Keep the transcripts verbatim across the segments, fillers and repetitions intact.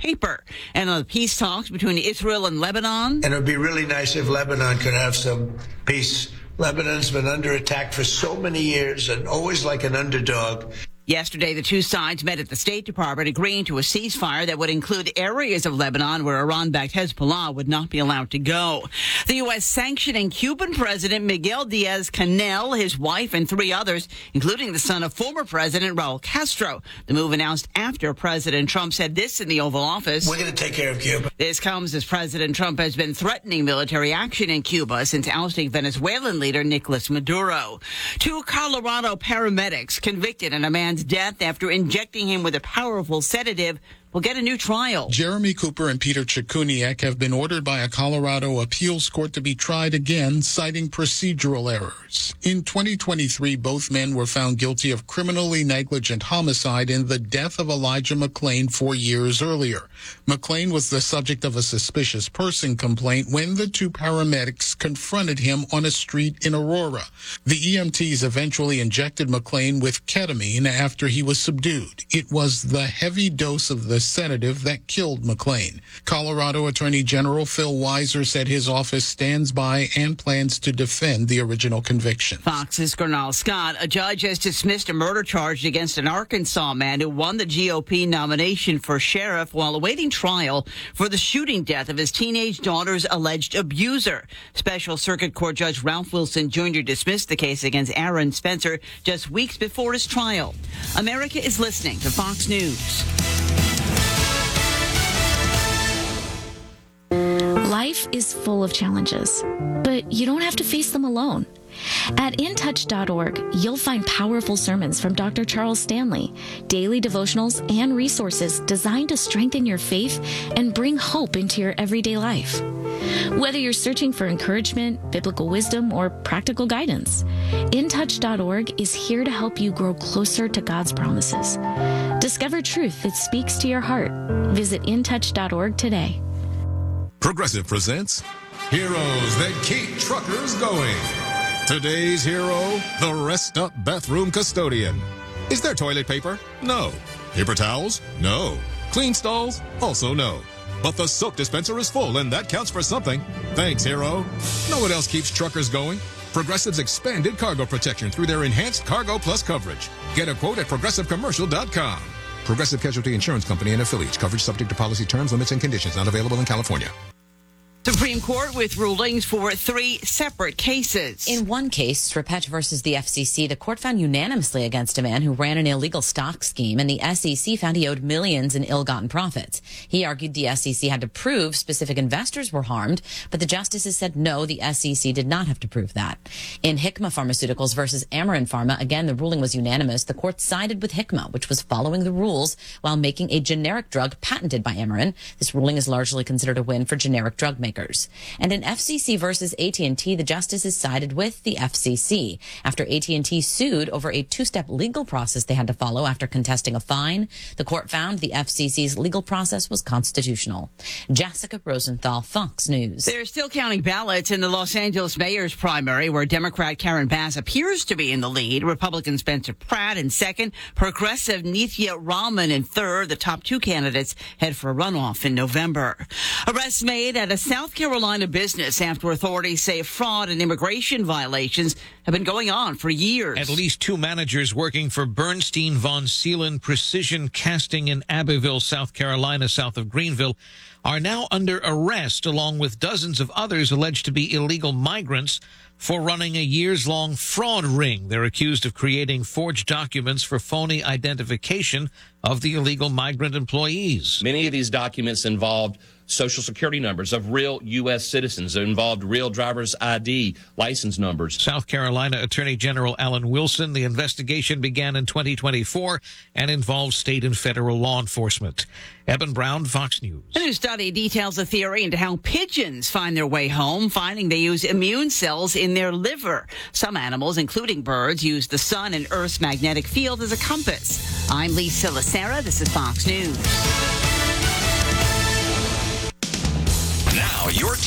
paper. And on the peace talks between Israel and Lebanon. And it would be really nice if Lebanon could have some peace. Lebanon's been under attack for so many years and always like an underdog. Yesterday, the two sides met at the State Department agreeing to a ceasefire that would include areas of Lebanon where Iran-backed Hezbollah would not be allowed to go. The U S sanctioning Cuban President Miguel Diaz-Canel, his wife, and three others, including the son of former President Raul Castro. The move announced after President Trump said this in the Oval Office. We're going to take care of Cuba. This comes as President Trump has been threatening military action in Cuba since ousting Venezuelan leader Nicolas Maduro. Two Colorado paramedics convicted in a man's death after injecting him with a powerful sedative will get a new trial. Jeremy Cooper and Peter Chikuniak have been ordered by a Colorado appeals court to be tried again, citing procedural errors. In twenty twenty-three, both men were found guilty of criminally negligent homicide in the death of Elijah McClain four years earlier. McClain was the subject of a suspicious person complaint when the two paramedics confronted him on a street in Aurora. The E M Ts eventually injected McClain with ketamine after he was subdued. It was the heavy dose of the sedative that killed McClain. Colorado Attorney General Phil Weiser said his office stands by and plans to defend the original conviction. Fox's Gernal Scott, a judge has dismissed a murder charge against an Arkansas man who won the G O P nomination for sheriff while awaiting trial for the shooting death of his teenage daughter's alleged abuser. Special Circuit Court Judge Ralph Wilson Junior dismissed the case against Aaron Spencer just weeks before his trial. America is listening to Fox News. Life is full of challenges, but you don't have to face them alone. At in touch dot org, you'll find powerful sermons from Doctor Charles Stanley, daily devotionals, and resources designed to strengthen your faith and bring hope into your everyday life. Whether you're searching for encouragement, biblical wisdom, or practical guidance, in touch dot org is here to help you grow closer to God's promises. Discover truth that speaks to your heart. Visit in touch dot org today. Progressive presents Heroes That Keep Truckers Going. Today's hero, the Rest Up Bathroom Custodian. Is there toilet paper? No. Paper towels? No. Clean stalls? Also no. But the soap dispenser is full, and that counts for something. Thanks, hero. Know what else keeps truckers going? Progressive's expanded cargo protection through their enhanced Cargo Plus coverage. Get a quote at progressive commercial dot com. Progressive Casualty Insurance Company and affiliates. Coverage subject to policy terms, limits, and conditions. Not available in California. Supreme Court with rulings for three separate cases. In one case, Sripet versus the F C C, the court found unanimously against a man who ran an illegal stock scheme, and the S E C found he owed millions in ill-gotten profits. He argued the S E C had to prove specific investors were harmed, but the justices said no, the S E C did not have to prove that. In Hikma Pharmaceuticals versus Amarin Pharma, again, the ruling was unanimous. The court sided with Hikma, which was following the rules while making a generic drug patented by Amarin. This ruling is largely considered a win for generic drug makers. And in F C C versus A T and T, the justices sided with the F C C. After A T and T sued over a two-step legal process they had to follow after contesting a fine, the court found the F C C's legal process was constitutional. Jessica Rosenthal, Fox News. They're still counting ballots in the Los Angeles mayor's primary, where Democrat Karen Bass appears to be in the lead. Republican Spencer Pratt in second. Progressive Nithya Raman in third. The top two candidates head for a runoff in November. Arrests made at a South South Carolina business after authorities say fraud and immigration violations have been going on for years. At least two managers working for Bernstein Von Seelen Precision Casting in Abbeville, South Carolina, south of Greenville, are now under arrest, along with dozens of others alleged to be illegal migrants for running a years-long fraud ring. They're accused of creating forged documents for phony identification of the illegal migrant employees. Many of these documents involved Social Security numbers of real U S citizens. It involved real driver's I D license numbers. South Carolina Attorney General Alan Wilson. The investigation began in twenty twenty-four and involved state and federal law enforcement. Eben Brown, Fox News. A new study details a theory into how pigeons find their way home, finding they use immune cells in their liver. Some animals, including birds, use the sun and Earth's magnetic field as a compass. I'm Lisa Lacera. This is Fox News. Now you're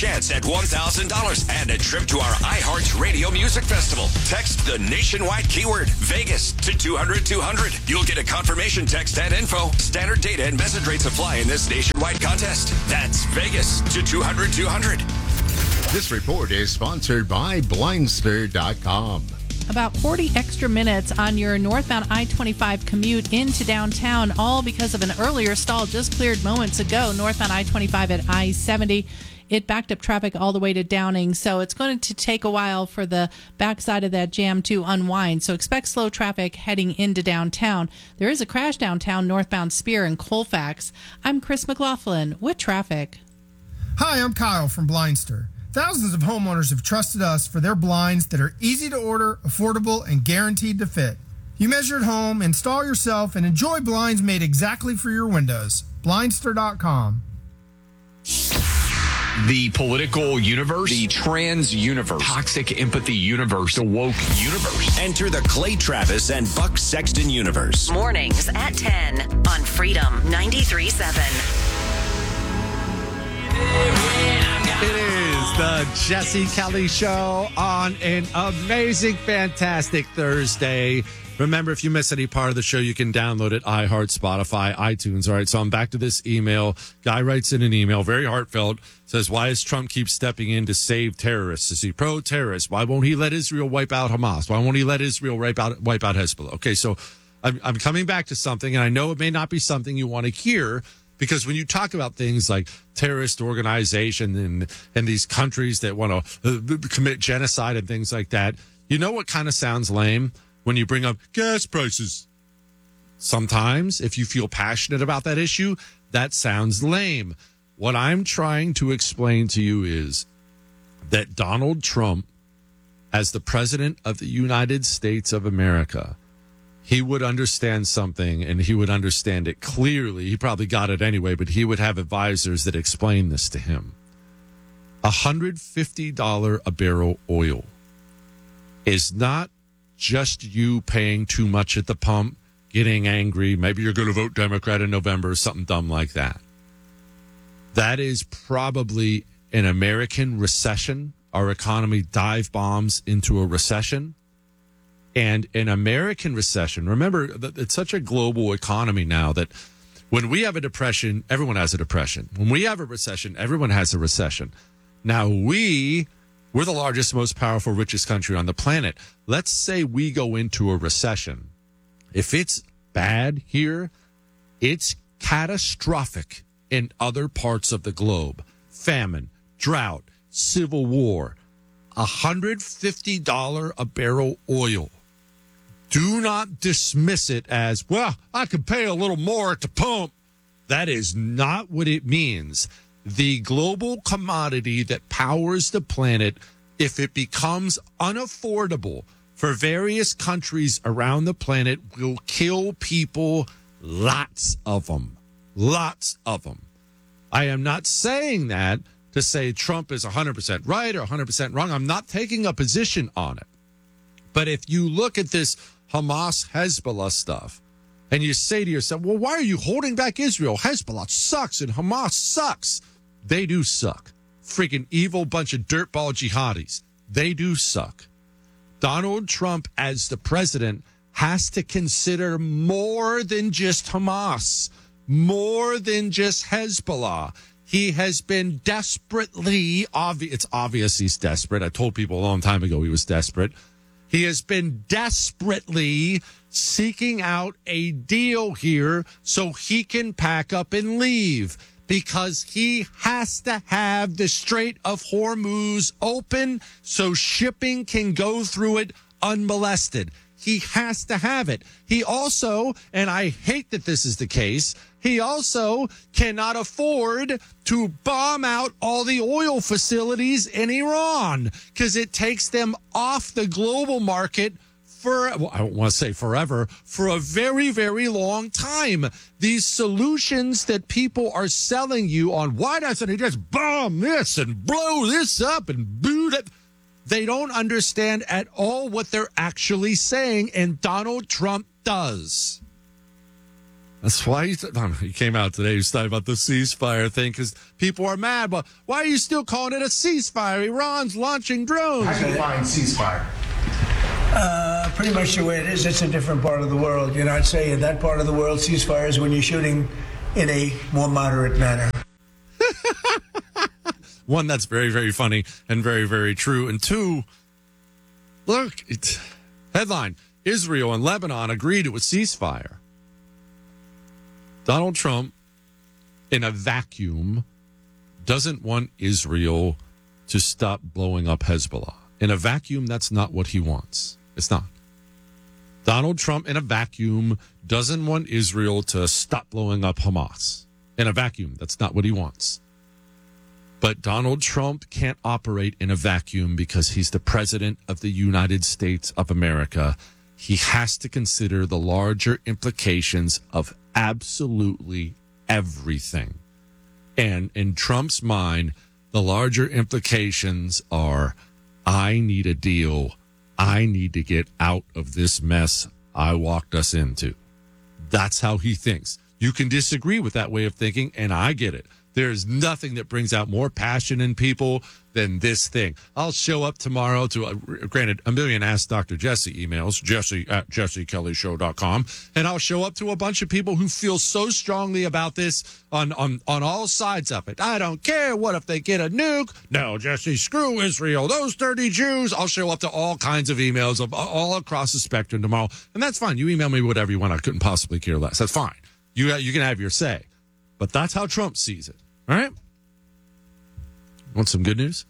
chance at one thousand dollars and a trip to our iHeartRadio Music Festival. Text the nationwide keyword Vegas to two hundred two hundred. You'll get a confirmation text and info. Standard data and message rates apply in this nationwide contest. That's Vegas to two hundred two hundred. This report is sponsored by Blindster dot com. About forty extra minutes on your northbound I twenty-five commute into downtown, all because of an earlier stall just cleared moments ago. Northbound I twenty-five at I seventy. It backed up traffic all the way to Downing, so it's going to take a while for the backside of that jam to unwind. So expect slow traffic heading into downtown. There is a crash downtown northbound Spear and Colfax. I'm Chris McLaughlin with traffic. Hi, I'm Kyle from Blindster. Thousands of homeowners have trusted us for their blinds that are easy to order, affordable, and guaranteed to fit. You measure at home, install yourself, and enjoy blinds made exactly for your windows. Blindster dot com. The political universe, the trans universe, toxic empathy universe, the woke universe. Enter the Clay Travis and Buck Sexton universe. Mornings at ten on Freedom ninety-three point seven. It is the Jesse Kelly Show on an amazing, fantastic Thursday. Remember, if you miss any part of the show, you can download it, iHeart, Spotify, iTunes. All right, so I'm back to this email. Guy writes in an email, very heartfelt, says, why does Trump keep stepping in to save terrorists? Is he pro-terrorist? Why won't he let Israel wipe out Hamas? Why won't he let Israel wipe out, wipe out Hezbollah? Okay, so I'm, I'm coming back to something, and I know it may not be something you want to hear, because when you talk about things like terrorist organization and, and these countries that want to uh, commit genocide and things like that, you know what kind of sounds lame? When you bring up gas prices. Sometimes, if you feel passionate about that issue, that sounds lame. What I'm trying to explain to you is that Donald Trump, as the president of the United States of America, he would understand something, and he would understand it clearly. He probably got it anyway, but he would have advisors that explain this to him. one hundred fifty dollars a barrel oil is not just you paying too much at the pump, getting angry. Maybe you're going to vote Democrat in November or something dumb like that. That is probably an American recession. Our economy dive bombs into a recession. And an American recession, remember, it's such a global economy now that when we have a depression, everyone has a depression. When we have a recession, everyone has a recession. Now we... We're the largest, most powerful, richest country on the planet. Let's say we go into a recession. If it's bad here, it's catastrophic in other parts of the globe. Famine, drought, civil war, one hundred fifty dollars a barrel oil. Do not dismiss it as, well, I could pay a little more at the pump. That is not what it means. The global commodity that powers the planet, if it becomes unaffordable for various countries around the planet, will kill people, lots of them, lots of them. I am not saying that to say Trump is one hundred percent right or one hundred percent wrong. I'm not taking a position on it. But if you look at this Hamas Hezbollah stuff and you say to yourself, well, why are you holding back Israel? Hezbollah sucks and Hamas sucks. They do suck. Freaking evil bunch of dirtball jihadis. They do suck. Donald Trump, as the president, has to consider more than just Hamas, more than just Hezbollah. He has been desperately obvious. It's obvious he's desperate. I told people a long time ago he was desperate. He has been desperately seeking out a deal here so he can pack up and leave, because he has to have the Strait of Hormuz open so shipping can go through it unmolested. He has to have it. He also, and I hate that this is the case, he also cannot afford to bomb out all the oil facilities in Iran, because it takes them off the global market for, well, I don't want to say forever, for a very, very long time. These solutions that people are selling you on, why doesn't he just bomb this and blow this up and boot it? They don't understand at all what they're actually saying, and Donald Trump does. That's why he, he came out today. He was talking about the ceasefire thing because people are mad. But why are you still calling it a ceasefire? Iran's launching drones. How do you define ceasefire? Uh, pretty much the way it is. It's a different part of the world. You know, I'd say in that part of the world, ceasefire is when you're shooting in a more moderate manner. One, that's very, very funny and very, very true. And two, look, it's, headline, Israel and Lebanon agree to a ceasefire. Donald Trump, in a vacuum, doesn't want Israel to stop blowing up Hezbollah. In a vacuum, that's not what he wants. It's not. Donald Trump, in a vacuum, doesn't want Israel to stop blowing up Hamas. In a vacuum, that's not what he wants. But Donald Trump can't operate in a vacuum because he's the president of the United States of America. He has to consider the larger implications of absolutely everything. And in Trump's mind, the larger implications are, I need a deal. I need to get out of this mess I walked us into. That's how he thinks. You can disagree with that way of thinking, and I get it. There's nothing that brings out more passion in people than this thing. I'll show up tomorrow to, uh, granted, a million Ask Doctor Jesse emails, Jesse at jesse kelly show dot com, and I'll show up to a bunch of people who feel so strongly about this on, on, on all sides of it. I don't care. What if they get a nuke? No, Jesse, screw Israel. Those dirty Jews. I'll show up to all kinds of emails of, all across the spectrum tomorrow, and that's fine. You email me whatever you want. I couldn't possibly care less. That's fine. You, you can have your say. But that's how Trump sees it. All right. Want some good news?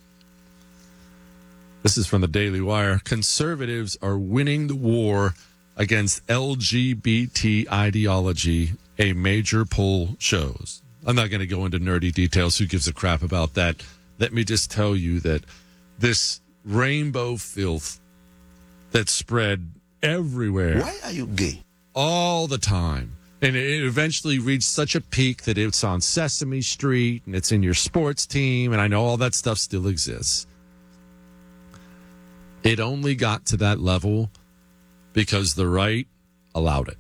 This is from the Daily Wire. Conservatives are winning the war against L G B T ideology, a major poll shows. I'm not going to go into nerdy details. Who gives a crap about that? Let me just tell you that this rainbow filth that spread everywhere. Why are you gay? All the time. And it eventually reached such a peak that it's on Sesame Street and it's in your sports team. And I know all that stuff still exists. It only got to that level because the right allowed it.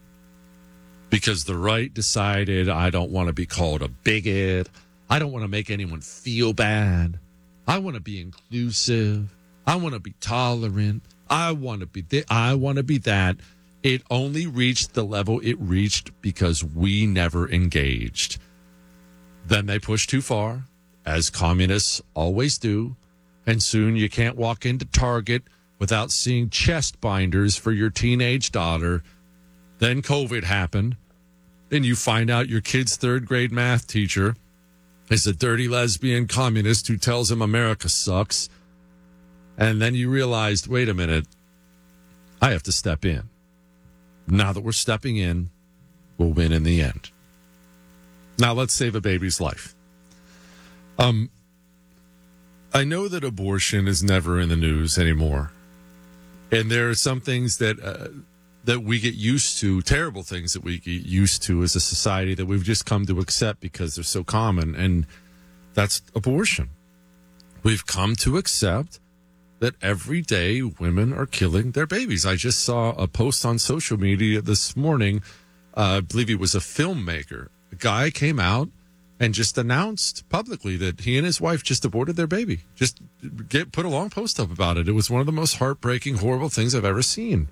Because the right decided, I don't want to be called a bigot. I don't want to make anyone feel bad. I want to be inclusive. I want to be tolerant. I want to be th- I want to be that. It only reached the level it reached because we never engaged. Then they pushed too far, as communists always do, and soon you can't walk into Target without seeing chest binders for your teenage daughter. Then COVID happened, and you find out your kid's third grade math teacher is a dirty lesbian communist who tells him America sucks. And then you realized, wait a minute, I have to step in. Now that we're stepping in, we'll win in the end. Now let's save a baby's life. Um, I know that abortion is never in the news anymore. And there are some things that uh, that we get used to, terrible things that we get used to as a society that we've just come to accept because they're so common. And that's abortion. We've come to accept that every day women are killing their babies. I just saw a post on social media this morning. Uh, I believe he was a filmmaker. A guy came out and just announced publicly that he and his wife just aborted their baby. Just get put a long post up about it. It was one of the most heartbreaking, horrible things I've ever seen.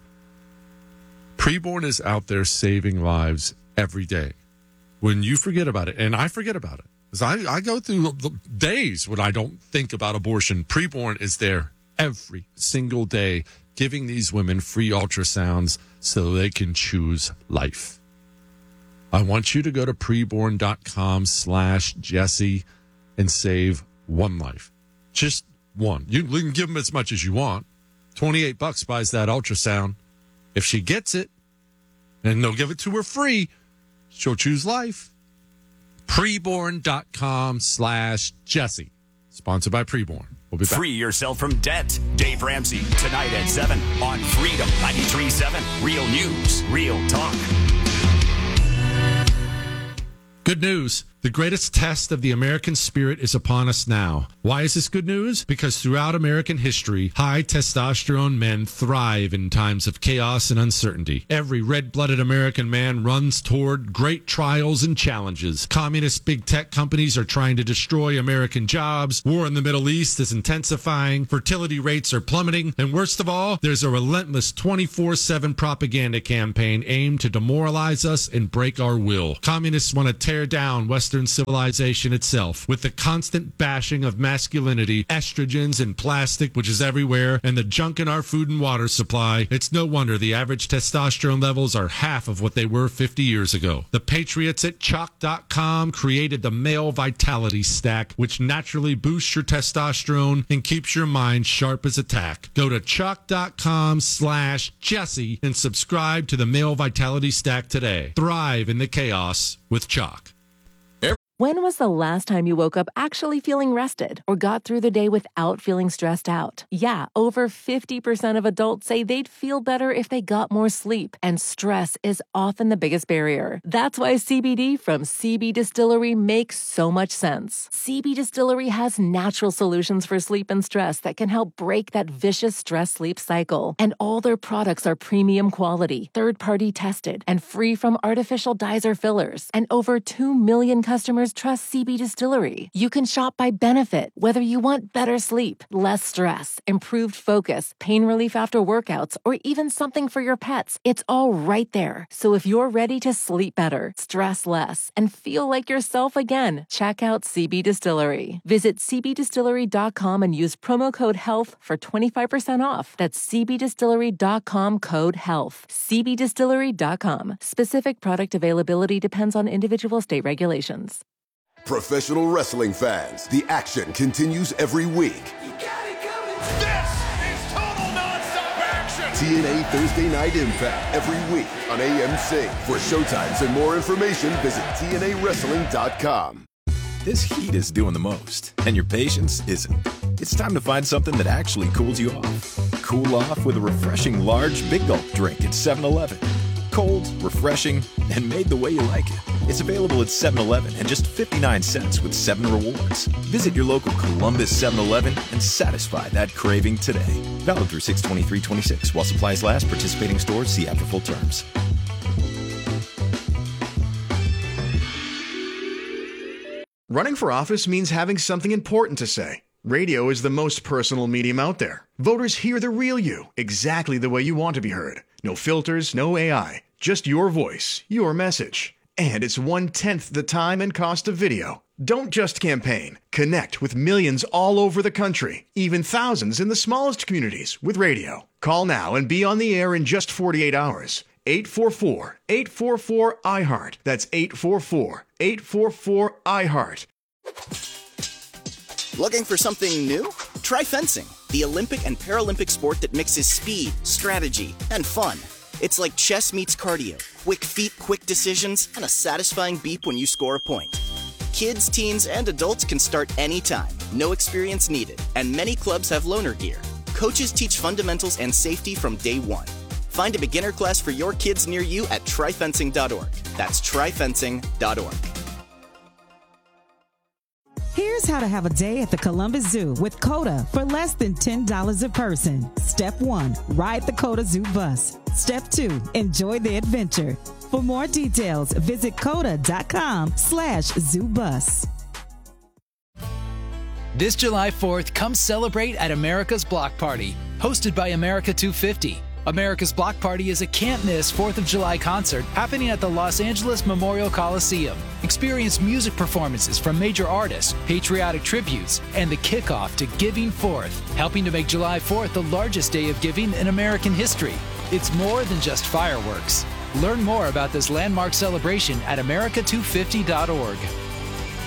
Preborn is out there saving lives every day. When you forget about it, and I forget about it, because I, I go through days when I don't think about abortion. Preborn is there every single day, giving these women free ultrasounds so they can choose life. I want you to go to preborn.com slash Jesse and save one life. Just one. You can give them as much as you want. twenty-eight bucks buys that ultrasound. If she gets it, and they'll give it to her free, she'll choose life. Preborn.com slash Jesse. Sponsored by Preborn. We'll be back. Free yourself from debt. Dave Ramsey, tonight at seven on Freedom ninety-three point seven. Real news, real talk. Good news. The greatest test of the American spirit is upon us now. Why is this good news? Because throughout American history, high testosterone men thrive in times of chaos and uncertainty. Every red-blooded American man runs toward great trials and challenges. Communist big tech companies are trying to destroy American jobs. War in the Middle East is intensifying. Fertility rates are plummeting. And worst of all, there's a relentless twenty-four seven propaganda campaign aimed to demoralize us and break our will. Communists want to tear down Western civilization itself with the constant bashing of masculinity, estrogens and plastic, which is everywhere, and the junk in our food and water supply. It's no wonder the average testosterone levels are half of what they were fifty years ago. The patriots at chalk dot com created the Male Vitality Stack, which naturally boosts your testosterone and keeps your mind sharp as a tack. Go to chalk dot com slash Jesse and subscribe to the Male Vitality Stack today. Thrive in the chaos with Chalk. When was the last time you woke up actually feeling rested or got through the day without feeling stressed out? Yeah, over fifty percent of adults say they'd feel better if they got more sleep, and stress is often the biggest barrier. That's why C B D from C B Distillery makes so much sense. C B Distillery has natural solutions for sleep and stress that can help break that vicious stress-sleep cycle. And all their products are premium quality, third-party tested, and free from artificial dyes or fillers. And over two million customers trust C B Distillery. You can shop by benefit, whether you want better sleep, less stress, improved focus, pain relief after workouts, or even something for your pets. It's all right there. So if you're ready to sleep better, stress less, and feel like yourself again, check out C B Distillery. Visit c b distillery dot com and use promo code HEALTH for twenty-five percent off. That's c b distillery dot com code HEALTH. c b distillery dot com. Specific product availability depends on individual state regulations. Professional wrestling fans, the action continues every week. This is total nonstop action. T N A Thursday Night Impact every week on A M C. For showtimes and more information, visit T N A wrestling dot com. This heat is doing the most, and your patience isn't. It's time to find something that actually cools you off. Cool off with a refreshing large Big Gulp drink at seven eleven. Cold, refreshing, and made the way you like it. It's available at seven eleven and just fifty-nine cents with seven rewards. Visit your local Columbus seven eleven and satisfy that craving today. Valid through six twenty-three twenty-six. While supplies last, participating stores see after full terms. Running for office means having something important to say. Radio is the most personal medium out there. Voters hear the real you, exactly the way you want to be heard. No filters, no A I, just your voice, your message. And it's one-tenth the time and cost of video. Don't just campaign. Connect with millions all over the country, even thousands in the smallest communities with radio. Call now and be on the air in just forty-eight hours. eight four four, eight four four, I heart. That's eight four four, eight four four, I heart. Looking for something new? Try fencing, the Olympic and Paralympic sport that mixes speed, strategy, and fun. It's like chess meets cardio. Quick feet, quick decisions, and a satisfying beep when you score a point. Kids, teens, and adults can start anytime. No experience needed. And many clubs have loaner gear. Coaches teach fundamentals and safety from day one. Find a beginner class for your kids near you at try fencing dot org. That's try fencing dot org. Here's how to have a day at the Columbus Zoo with COTA for less than ten dollars a person. Step one, ride the COTA Zoo bus. Step two, enjoy the adventure. For more details, visit coda dot com slash zoo bus. This July fourth, come celebrate at America's Block Party, hosted by America two fifty. America's Block Party is a can't-miss fourth of July concert happening at the Los Angeles Memorial Coliseum. Experience music performances from major artists, patriotic tributes, and the kickoff to Giving Fourth, helping to make July fourth the largest day of giving in American history. It's more than just fireworks. Learn more about this landmark celebration at america two fifty dot org.